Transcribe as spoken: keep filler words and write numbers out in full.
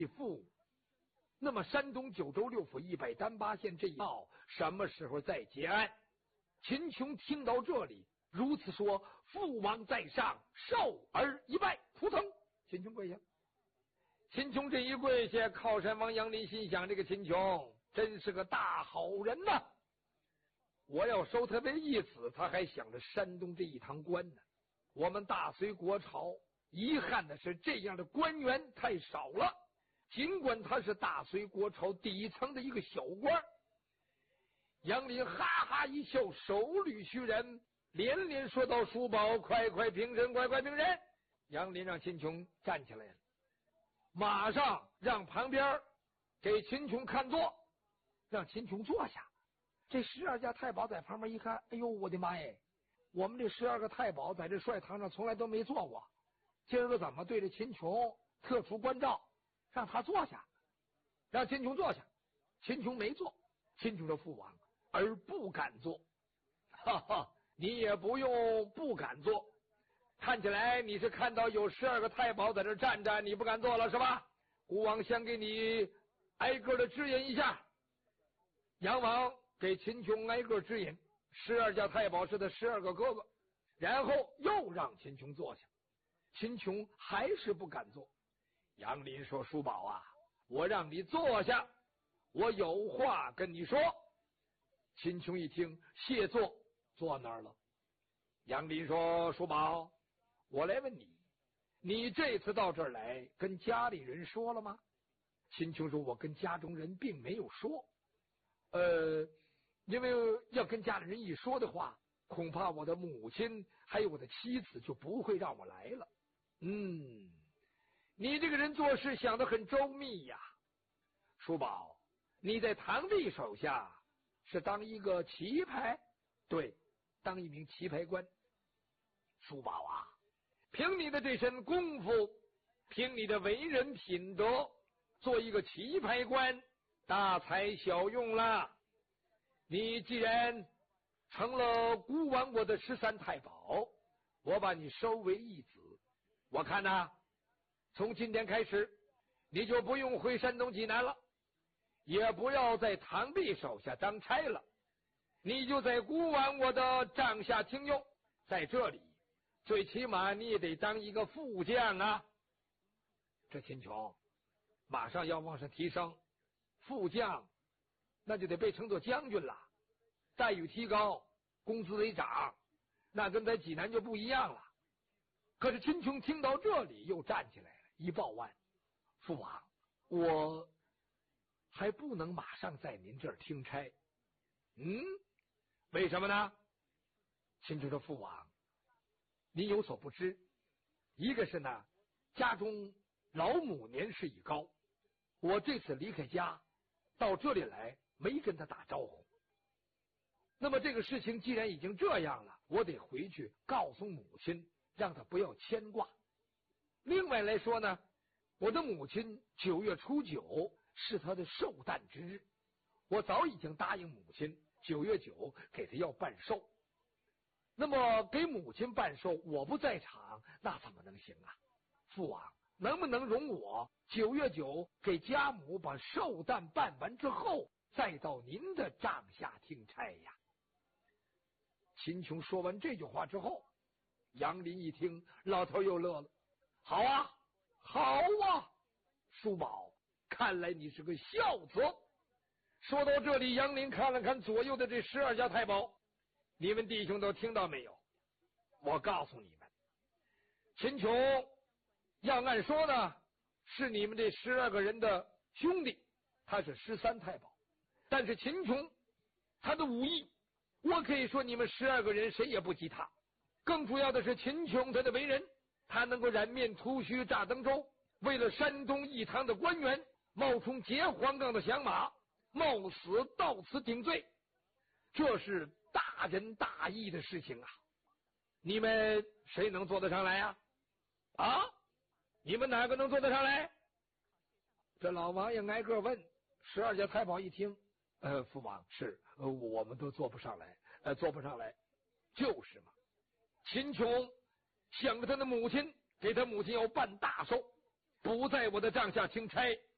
父，那么山东九州六府一百单八县这一道什么时候再结案？秦琼听到这里，如此说：“父王在上，受而一拜。”扑腾，秦琼跪下。秦琼这一跪下，靠山王杨林心想：这个秦琼真是个大好人呐！我要收他为义子，他还想着山东这一堂官呢。我们大隋国朝遗憾的是，这样的官员太少了。尽管他是大隋国朝底层的一个小官，杨林哈哈一笑，手捋须髯，连连说道：“叔宝，快快平身，快快平身！”杨林让秦琼站起来了，马上让旁边给秦琼看座，让秦琼坐下。这十二家太保在旁边一看，哎呦，我的妈耶！我们这十二个太保在这帅堂上从来都没坐过，今儿个怎么对着秦琼特殊关照，让他坐下，让秦琼坐下。秦琼没坐，秦琼说：“父王，而不敢坐。”哈哈，你也不用不敢坐，看起来你是看到有十二个太保在这站着，你不敢坐了是吧？孤王先给你挨个的指引一下。杨王给秦琼挨个指引，十二家太保是他十二个哥哥，然后又让秦琼坐下。秦琼还是不敢坐。杨林说：“叔宝啊，我让你坐下，我有话跟你说。”秦琼一听，谢坐，坐那儿了。杨林说：“叔宝，我来问你，你这次到这儿来跟家里人说了吗？”秦琼说：“我跟家中人并没有说，呃，因为要跟家里人一说的话，恐怕我的母亲还有我的妻子就不会让我来了。”嗯，你这个人做事想得很周密呀。叔宝，你在堂弟手下是当一个棋牌？对，当一名棋牌官。叔宝啊，凭你的这身功夫，凭你的为人品德，做一个棋牌官大材小用了。你既然成了孤王国的十三太保，我把你收为义子。我看呐、啊，从今天开始，你就不用回山东济南了，也不要在堂弟手下当差了，你就在孤王我的帐下听用。在这里，最起码你也得当一个副将啊。这秦琼马上要往上提升，副将那就得被称作将军了，待遇提高，工资得涨，那跟在济南就不一样了。可是秦琼听到这里又站起来了，一抱腕：“父王，我还不能马上在您这儿听差。”嗯，为什么呢？秦琼说：“父王，您有所不知，一个是呢，家中老母年事已高，我这次离开家到这里来，没跟他打招呼。那么这个事情既然已经这样了，我得回去告诉母亲，让他不要牵挂。另外来说呢，我的母亲九月初九是她的寿诞之日，我早已经答应母亲九月九给她要办寿。那么给母亲办寿，我不在场，那怎么能行啊？父王，能不能容我九月九给家母把寿诞办完之后，再到您的帐下听差呀？”秦琼说完这句话之后，杨林一听，老头又乐了：“好啊，好啊，叔宝，看来你是个孝子。”说到这里，杨林看了看左右的这十二家太保：“你们弟兄都听到没有？我告诉你们，秦琼要按说呢，是你们这十二个人的兄弟，他是十三太保，但是秦琼他的武艺，我可以说你们十二个人谁也不及他。更主要的是秦琼他的为人，他能够染面涂须炸登州，为了山东一堂的官员冒充劫黄冈的响马，冒死到此顶罪，这是大仁大义的事情啊！你们谁能做得上来呀？啊，你们哪个能做得上来？”这老王爷挨个问。十二家太保一听，呃，父王是，呃，我们都做不上来，呃，做不上来，就是嘛。秦琼想着他的母亲，给他母亲要办大寿，不在我的帐下听差，